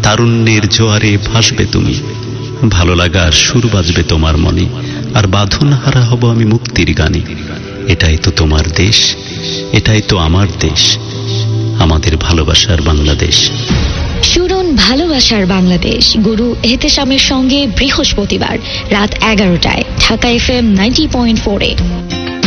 তারুণ্যের জোয়ারে ভাসবে তুমি, ভালো লাগার সুর বাজবে তোমার মনে, আর বাঁধন হারা হব আমি মুক্তির গানে। এটাই তো তোমার দেশ, এটাই তো আমার দেশ, আমাদের ভালোবাসার বাংলাদেশ। শুনুন ভালোবাসার বাংলাদেশ গুরু এহতেশামের সঙ্গে বৃহস্পতিবার রাত 11টায় ঢাকা FM 90.4-এ।